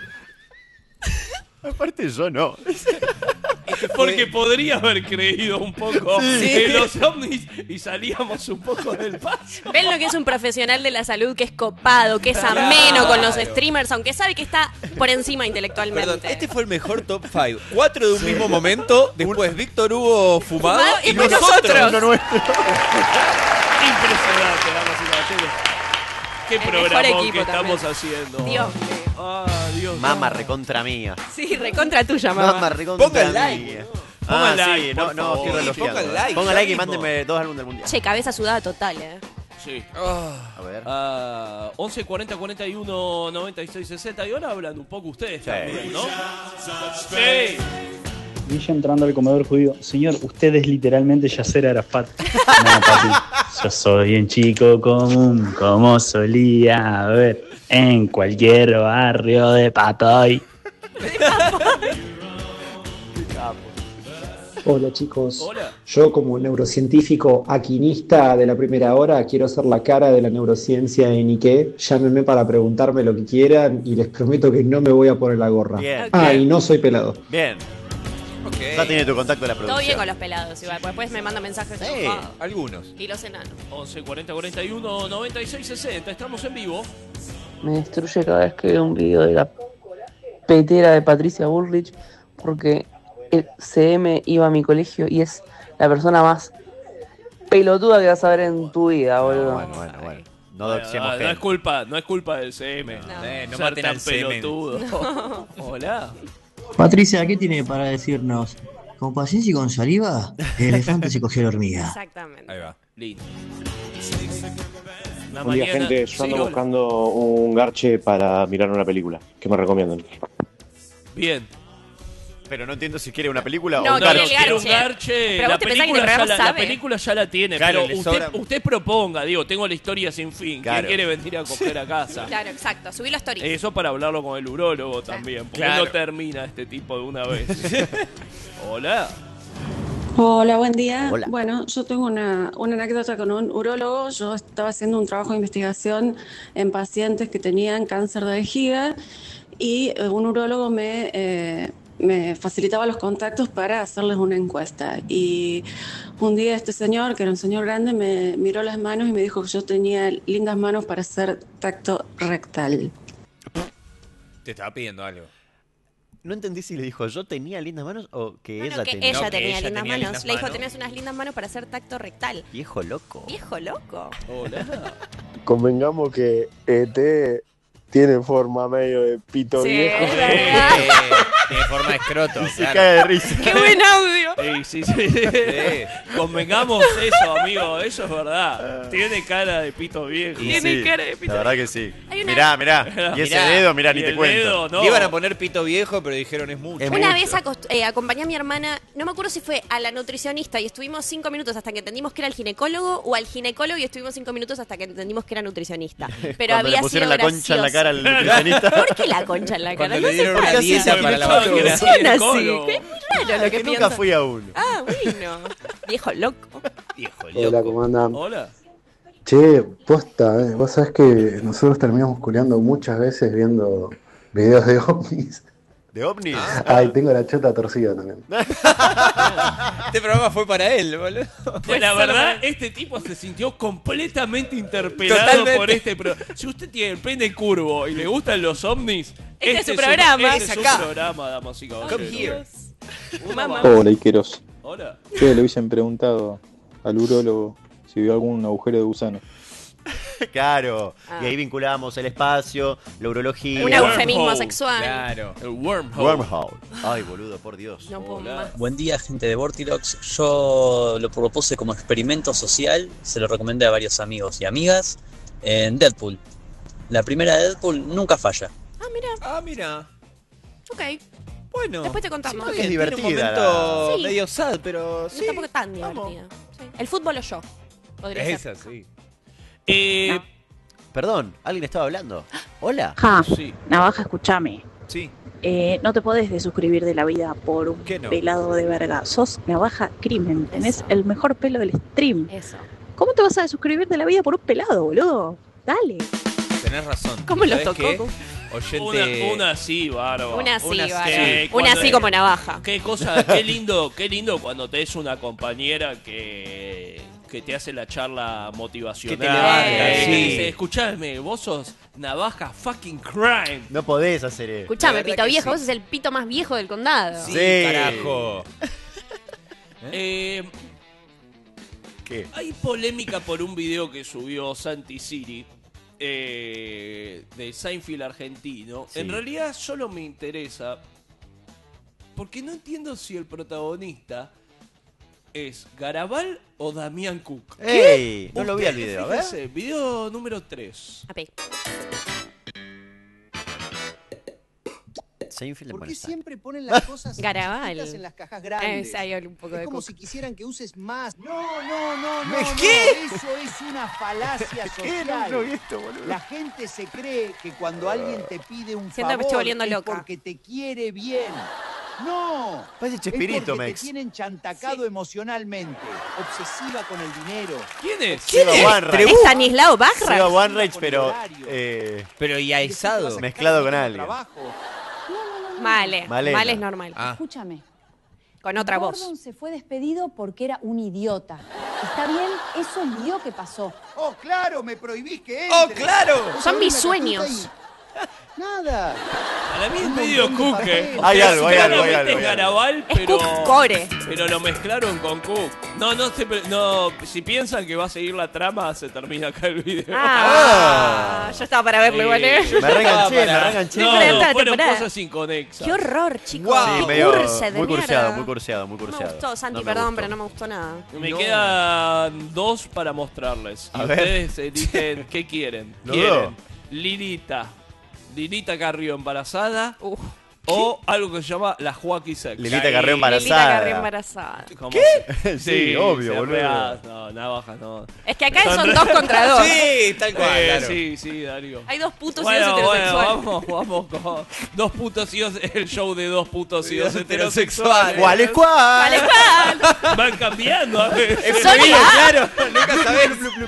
Aparte yo no. Porque podría haber creído un poco Sí. en los ovnis y salíamos un poco del paso. Ven lo que es un profesional de la salud que es copado, que es ameno con los streamers, aunque sabe que está por encima intelectualmente. Perdón, este fue el mejor top 5. 4 de un mismo momento, después Víctor Hugo fumado Fumado, y y después nosotros. nosotros. Impresionante, damas y caballeros. Qué El mejor programa equipo que estamos también. haciendo. Dios Ah, Dios. Mama recontra mía. Sí, recontra tuya, mamá. Mama recontra Pongan mía. like. Pongan Sí, like, no, por no, favor. estoy relojeando. Pongan like, Pongan ya like y mismo. mándenme 2 álbumes del mundial. Che, cabeza sudada total, Sí. A ver. 11 40 41 96 60. Y ahora hablan un poco ustedes también, ¿no? Sí. Y ella entrando al comedor judío, señor, usted es literalmente Yasser Arafat. No, papi, yo soy un chico común, como solía haber en cualquier barrio de Patoy. Hola chicos, Hola. yo como neurocientífico aquinista de la primera hora quiero ser la cara de la neurociencia en Ike. Llámenme para preguntarme lo que quieran y les prometo que no me voy a poner la gorra. Bien. Ah, y no soy pelado. Bien. Ya tiene tu contacto de la Todo producción. bien con los pelados, igual. Porque después me manda mensajes. Sí, algunos. Y los enanos. 11 40 41 96 60. Estamos en vivo. Me destruye cada vez que veo un video de la petera de Patricia Bullrich porque el CM iba a mi colegio y es la persona más pelotuda que vas a ver en tu vida, boludo. Bueno. No Bueno, doxemos no gente. es culpa del CM. No Ser maten tan al CM. pelotudo. Hola. Patricia, ¿qué tiene para decirnos? Con paciencia y con saliva, el elefante se cogió la hormiga. Exactamente. Ahí va. Lindo. Buen día, gente. Yo ando buscando un garche para mirar una película. ¿Qué me recomiendan? Bien. Pero no entiendo si quiere una película No, o un quiere garche. el Quiero un garche. garche. Pero La vos te pensás que película, el programa la sabe. película ya la tiene. Claro, pero le usted, sobra- usted proponga, digo, tengo la historia sin fin. Claro. ¿Quién quiere venir a coger a casa? Claro, exacto. Subí los stories. Eso para hablarlo con el urólogo también. Porque Claro. no termina este tipo de una vez. Hola. Hola, buen día. Hola. Bueno, yo tengo una anécdota con un urólogo. Yo estaba haciendo un trabajo de investigación en pacientes que tenían cáncer de vejiga y un urólogo me facilitaba los contactos para hacerles una encuesta. Y un día este señor, que era un señor grande, me miró las manos y me dijo que yo tenía lindas manos para hacer tacto rectal. Te estaba pidiendo algo. No entendí si le dijo yo tenía lindas manos o que No, ella que tenía. ella No, que tenía ella lindas tenía manos. lindas Le dijo, manos. tenés unas lindas manos para hacer tacto rectal. Viejo loco. Viejo loco. Hola. Convengamos que ET tiene forma medio de pito Sí, viejo. es verdad. Tiene forma de escroto. Se cae de risa. ¡Qué buen audio! Sí. Convengamos eso, amigo. Eso es verdad. Tiene cara de pito viejo. Tiene cara de pito La verdad que sí. Hay una- Mirá. Y ese dedo, mirá, ni te cuento. No. Le iban a poner pito viejo, pero dijeron es mucho. Una vez acompañé a mi hermana, no me acuerdo si fue a la nutricionista y estuvimos 5 minutos hasta que entendimos que era el ginecólogo o al ginecólogo y estuvimos 5 minutos hasta que entendimos que era nutricionista. Pero Cuando había le pusieron sido la concha en la gracioso. cara al nutricionista. ¿Por qué la concha en la cara? Cuando No le sé dieron por una qué. dieta para la pensaba que barriga. era Funciona así. ginecólogo. Qué raro lo que Nunca piensa. fui a uno. Ah, bueno. Viejo loco. Viejo Hola, loco. ¿cómo andan? Hola. Che, posta, vos sabés que nosotros terminamos culeando muchas veces viendo videos de ovnis. ¿De ovnis? Ay, tengo la chota torcida también. Este programa fue para él, boludo. La verdad, este tipo se sintió completamente interpelado Totalmente. por este programa. Si usted tiene el pene curvo y le gustan los ovnis, Este es su programa. Este es su acá. programa, damas y caballeros. Come here. Mamá. Hola, Iqueros. Hola. Che, le hubiesen preguntado al urólogo si vio algún agujero de gusano. Claro. Ah. Y ahí vinculamos el espacio, la urología. Un eufemismo sexual. Claro. El wormhole. Wormhole. Ay, boludo, por Dios. No puedo más. Buen día, gente de Vortilox. Yo lo propuse como experimento social, se lo recomendé a varios amigos y amigas en Deadpool. La primera de Deadpool nunca falla. Ah, mira. Mira. Ok. Bueno. Después te contamos. que es Tiene divertida. un momento Sí. medio sad, pero No sí. tampoco tan vamos. divertido. Sí. El fútbol o yo. Podría ser. Esa, sí. Perdón, ¿alguien estaba hablando? ¿Hola? Ja, Sí. Navaja, escúchame. Sí. No te podés desuscribir de la vida por un ¿Qué no? pelado de verga. Sos Navaja Crimen. Tenés el mejor pelo del stream. Eso. ¿Cómo te vas a desuscribir de la vida por un pelado, boludo? Dale. Tenés razón. ¿Cómo lo ¿Sabés tocó? qué? Oyente. Una así, bárbaro. Una así, Una vale. sí. Una así como navaja. Qué cosa, qué lindo cuando te es una compañera que te hace la charla motivacional. Que te levanta, que sí. dice, escuchame, vos sos Navaja fucking crime. No podés hacer eso. Escuchame, La verdad pito que viejo, sí. vos sos el pito más viejo del condado. Sí, Sí. carajo. ¿Qué? Hay polémica por un video que subió Santi Siri de Seinfeld argentino. Sí. En realidad solo me interesa porque no entiendo si el protagonista es Garabal o Damián Cook. ¡Ey! No lo vi Usted, al video, a ver. fíjese, video número 3. Ape. Seinfeld en ¿Por qué Buenos Aires. siempre ponen las cosas Garabal. chiquitas en las cajas grandes? Ahí hay un poco Es de como cook. si quisieran que uses más. No. ¿Qué? Eso es una falacia ¿Qué? social. No vi esto, boludo. La gente se cree que cuando alguien te pide un Siento que me favor estoy volviendo es loca. porque te quiere bien. No. Parece Es Chespirito, porque Mex. te tienen chantacado emocionalmente, obsesiva con el dinero. ¿Quién es? Seba Wanreich. ¿Es Stanislao Bajra? Seba Wanreich, pero Pero y aizado. mezclado con alguien. Male. Malena. Male es normal. Ah. Escúchame. Con otra voz. Gordon se fue despedido porque era un idiota. Está bien, eso es lo que pasó. ¡Oh, claro! ¡Me prohibís que ¡Oh, entre! claro! Son mis Una sueños. cajita ahí. Nada. Para mí es Un medio montón de Cook, papeles. Hay algo, hay algo, hay Claramente algo, es hay algo. Garabal, Es pero... Cook Core. Pero lo mezclaron con Cook. No, si piensan que va a seguir la trama, se termina acá el video. Yo estaba para verlo igual, ¿eh? Me reenganché. No, Para esta fueron temporada. cosas inconexas. Qué horror, chicos. Wow. Sí, Qué medio curse de muy curseado, mierda. muy curseado, muy No me curseado. gustó, Santi, No me perdón, gustó. pero no me gustó nada. Me quedan 2 para mostrarles. Y A ver. ustedes eligen qué quieren. Lo ¿Quieren veo. Lilita Carrió embarazada? O algo que se llama la Joaquín Sex. Lilita Carrió Lilita embarazada. Carrió embarazada. ¿Cómo ¿Qué? se- Sí, obvio, se boludo. rea- No, navaja, no. Es que acá son 2 contra 2. Sí, tal cual. Claro. Sí, Darío. Hay 2 putos y Bueno, 2 heterosexuales. vamos con 2 putos y 2, el show de 2 putos y 2 heterosexuales. heterosexuales. ¿Cuál es cuál? Vale, ¿cuál? Van cambiando a veces. Es Sonia. fluido, claro. Nunca sabés.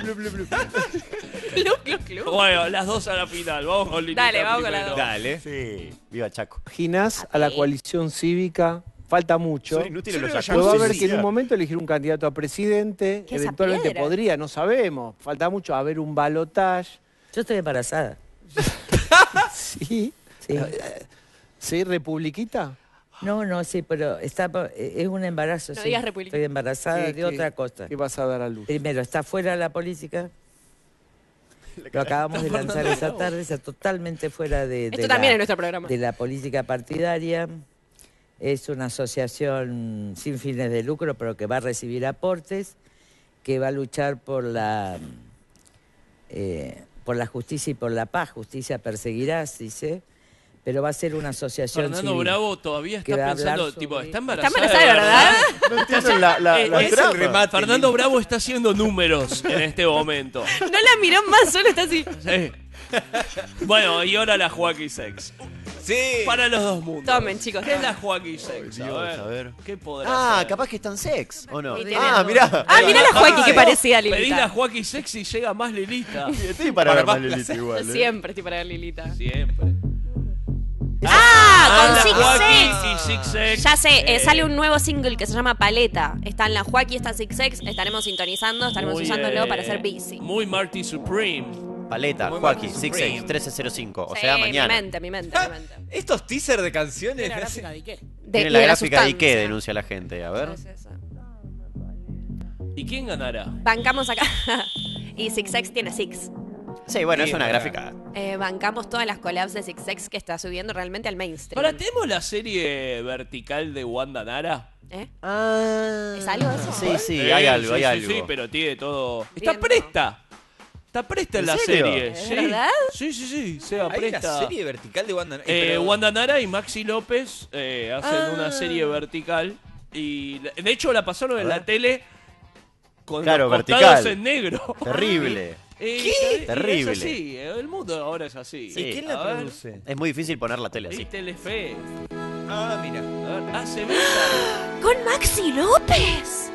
Club, club, club. Bueno, las 2 a la final. Vamos con Lilita Dale, vamos con las primero. dos. Dale. Sí, viva Chaco. Ginas a la coalición cívica. Falta mucho. Son inútiles los Pero va a haber jacuzzis. que en un momento elegir un candidato a presidente. ¿Qué es esa Eventualmente piedra? podría, no sabemos. Falta mucho a ver un balotaje. Yo estoy embarazada. Sí. Sí. ¿Sí, republiquita? No, sí, pero es un embarazo. No sí. digas republicana. Estoy embarazada de otra cosa. ¿Qué vas a dar a luz? Primero, está fuera de la política. Lo acabamos de lanzar esa tarde, está totalmente fuera de Esto también es nuestro programa. de la política partidaria. Es una asociación sin fines de lucro, pero que va a recibir aportes, que va a luchar por la justicia y por la paz. Justicia perseguirás, dice. Pero va a ser una asociación Fernando civil Bravo todavía está que va a hablar pensando, sobre- tipo, ¿está ¿Está embarazada? embarazada de verdad? No entiendo la Es el trama. remate. Fernando Bravo está haciendo números en este momento. No la miró más, solo está así. Sí. Bueno, y ahora la Joaquín Sex. Sí. Para los dos mundos. Tomen, chicos. ¿Qué es la Joaquín Sex? Dios, a ver. ¿Qué podrá ser? Capaz que están sex, ¿o no? Y tiene Ah, dos. mirá. Ah, mirá la Joaquín, que parecida a Pedí la Lilita. Joaquín Sex y llega más Lilita. Estoy para ver más Lilita igual. Siempre estoy para ver Lilita. Siempre. ¡Ah! Con la Six Joaquín Sex. y Six Sex. Ya sé, sale un nuevo single que se llama Paleta. Está en la Joaquín, está Six Sex. Estaremos sintonizando, estaremos Muy, usándolo para hacer busy. Muy Marty Supreme. Paleta, Muy Joaquín, Martin 66, Supreme. 1305. O Sí, sea, mañana. Mi mente. Estos teasers de canciones. ¿Tiene la gráfica de qué? Tiene y la de gráfica de sustancia. Ike, denuncia la gente. A ver. ¿Y quién ganará? Bancamos acá. Y Six Sex tiene Six. Sí, bueno, Sí, es una para- gráfica. Bancamos todas las collabs de Six Sex que está subiendo realmente al mainstream. Ahora, ¿tenemos la serie vertical de Wanda Nara? ¿Eh? Ah. ¿Es algo eso? Sí, hay algo, hay sí, algo. Sí, pero tiene todo. Está Bien, presta. Está presta en ¿En la serio? serie. ¿Es Sí. verdad? Sí, se Hay presta. una serie vertical de Wanda. pero- Wanda Nara y Maxi López hacen una serie vertical. Y de hecho la pasaron en la tele con Claro, los costados vertical. en negro. Terrible. ¿Qué? Terrible. Es así, el mundo ahora es así. Sí. ¿Y quién A la ver, produce? Es muy difícil poner la tele Y así. Telefe. Ah, mira. A ver, se besan. ¡Con Maxi López!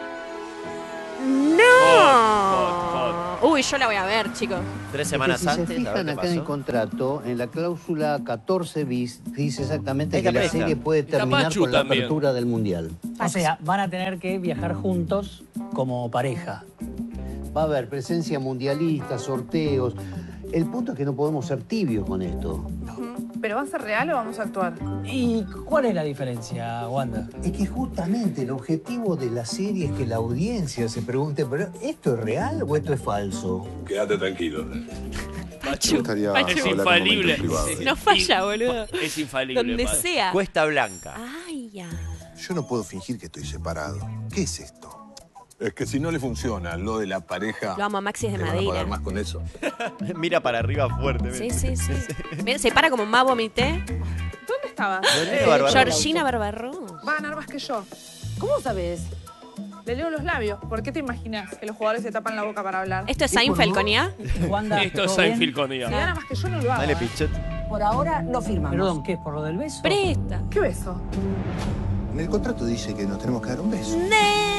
¡No! Uy, yo la voy a ver, chicos. 3 semanas Porque si antes, se a ver fijan qué acá en el pasó. contrato, en la cláusula 14 bis, dice exactamente Está que la presta. serie puede Está terminar Pachu con la también. apertura del Mundial. O sea, van a tener que viajar juntos como pareja. Va a haber presencia mundialista, sorteos. El punto es que no podemos ser tibios con esto. ¿Pero va a ser real o vamos a actuar? ¿Y cuál es la diferencia, Wanda? Es que justamente el objetivo de la serie es que la audiencia se pregunte, ¿pero esto es real o esto es falso? Quédate tranquilo. Pachu, Es infalible. No falla, boludo. Es infalible. Donde Pachu. sea. Cuesta Blanca. Ay, ya. Yo no puedo fingir que estoy separado. ¿Qué es esto? Es que si no le funciona lo de la pareja, Lo amo, Maxi es de le van a pagar madera. más con eso. Mira para arriba fuerte. Sí. Mira, se para como más vomité. ¿Dónde estaba? Georgina Barbarrón. Va a ganar más que yo. ¿Cómo sabes? Le leo los labios. ¿Por qué te imaginas que los jugadores se tapan la boca para hablar? ¿Esto es Seinfeld con IA? Wanda, Esto es ¿todo bien? Seinfeld con ella. Si gana más que yo, no lo hago. Dale, ¿eh? Pichot. Por ahora no firmamos. Perdón, ¿qué es por lo del beso? Presta. ¿Qué beso? En el contrato dice que nos tenemos que dar un beso. No,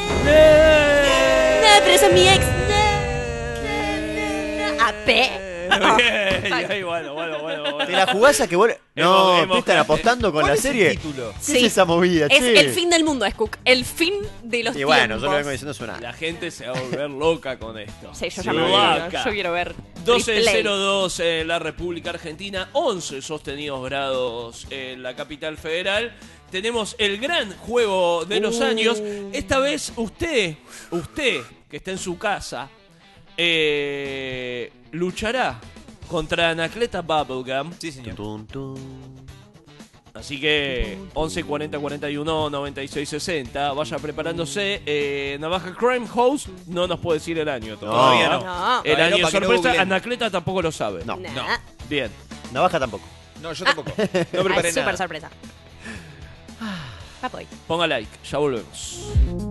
pero eso es mi ex. Ay, bueno. ¿Te la jugás a que vos... No, Hemos- ¿te están apostando con ¿Cuál la es el serie? título? ¿Qué Sí. es esa movida, Es che? el fin del mundo, Scook. El fin de los Y bueno, yo tiempos. lo vengo diciendo suena. La gente se va a volver loca con esto. Sí, yo ya me voy. Vaca. Yo quiero ver. 12.02 en la República Argentina, 11 sostenidos grados en la capital federal. Tenemos el gran juego de los años. Esta vez usted que está en su casa, luchará contra Anacleta Bubblegum. Sí, señor. Así que 11 40 41 96 60. Vaya preparándose. Navaja Crime House no nos puede decir el año todavía. No. No. El Todavía año no, para que no sorpresa. googleen. Anacleta tampoco lo sabe. No. Nah. Bien. Navaja tampoco. No, yo tampoco. No preparé Súper nada. sorpresa. Ya voy. Ponga like. Ya volvemos.